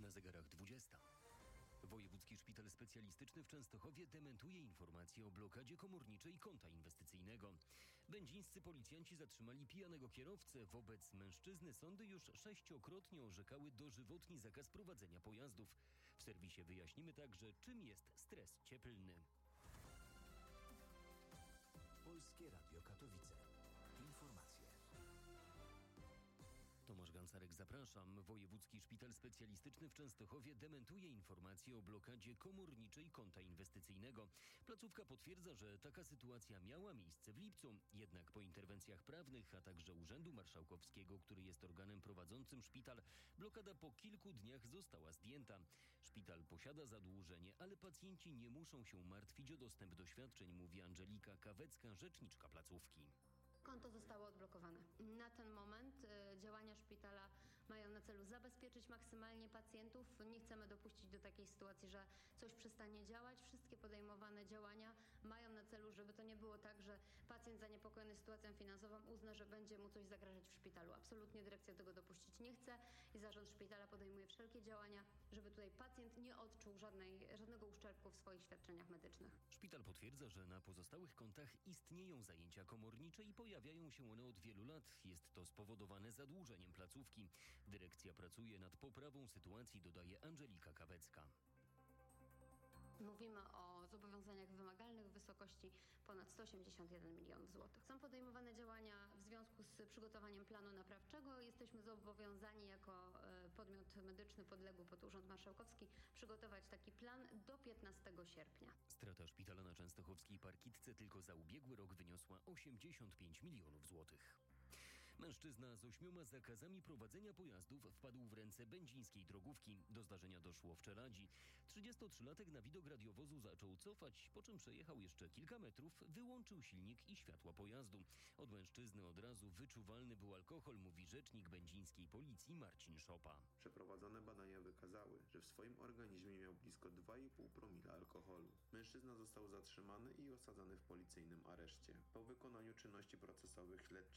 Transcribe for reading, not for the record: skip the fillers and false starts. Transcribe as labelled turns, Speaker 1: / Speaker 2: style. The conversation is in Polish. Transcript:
Speaker 1: Na zegarach 20. Wojewódzki Szpital Specjalistyczny w Częstochowie dementuje informacje o blokadzie komorniczej konta inwestycyjnego. Będzińscy policjanci zatrzymali pijanego kierowcę. Wobec mężczyzny sądy już 6-krotnie orzekały dożywotni zakaz prowadzenia pojazdów. W serwisie wyjaśnimy także, czym jest stres cieplny.
Speaker 2: Polskie Radio Katowice. Informacje.
Speaker 1: Tomasz Gancarek, zapraszam. Wojewódzki Szpital Specjalistyczny w Częstochowie dementuje informacje o blokadzie komorniczej konta inwestycyjnego. Placówka potwierdza, że taka sytuacja miała miejsce w lipcu. Jednak po interwencjach prawnych, a także Urzędu Marszałkowskiego, który jest organem prowadzącym szpital, blokada po kilku dniach została zdjęta. Szpital posiada zadłużenie, ale pacjenci nie muszą się martwić o dostęp do świadczeń, mówi Angelika Kawecka, rzeczniczka placówki.
Speaker 3: Konto zostało odblokowane. Na ten moment działania szpitala mają na celu zabezpieczyć maksymalnie pacjentów. Nie chcemy dopuścić do takiej sytuacji, że coś przestanie działać. Wszystkie podejmowane działania mają na celu, żeby to nie było tak, że pacjent zaniepokojony sytuacją finansową uzna, że będzie mu coś zagrażać w szpitalu. Absolutnie dyrekcja tego dopuścić nie chce i zarząd szpitala podejmuje wszelkie działania, żeby tutaj pacjent nie odczuł żadnego uszczerbku w swoich świadczeniach medycznych.
Speaker 1: Szpital potwierdza, że na pozostałych kontach istnieją zajęcia komornicze i pojawiają się one od wielu lat. Jest to spowodowane zadłużeniem placówki. Dyrekcja pracuje nad poprawą sytuacji, dodaje Angelika Kawecka.
Speaker 3: Mówimy o zobowiązaniach wymagalnych w wysokości ponad 181 milionów złotych. Są podejmowane działania w związku z przygotowaniem planu naprawczego. Jesteśmy zobowiązani jako podmiot medyczny podległy pod Urząd Marszałkowski przygotować taki plan do 15 sierpnia.
Speaker 1: Strata szpitala na częstochowskiej Parkitce tylko za ubiegły rok wyniosła 85 milionów złotych. Mężczyzna z 8 zakazami prowadzenia pojazdów wpadł w ręce będzińskiej drogówki. Do zdarzenia doszło w Czeladzi. 33-latek na widok radiowozu zaczął cofać, po czym przejechał jeszcze kilka metrów, wyłączył silnik i światła pojazdu. Od mężczyzny od razu wyczuwalny był alkohol, mówi rzecznik będzińskiej policji Marcin Szopa.
Speaker 4: Przeprowadzone badania wykazały, że w swoim organizmie miał blisko 2,5 promila alkoholu. Mężczyzna został zatrzymany i osadzony w policyjnym areszcie. Po wykonaniu czynności procesowych śledczy